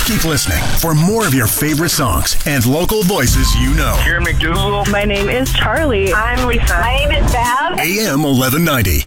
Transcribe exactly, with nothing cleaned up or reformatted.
Keep listening for more of your favorite songs and local voices you know. Karen McDougal. My name is Charlie. I'm Lisa. My name is Bev. A M eleven ninety.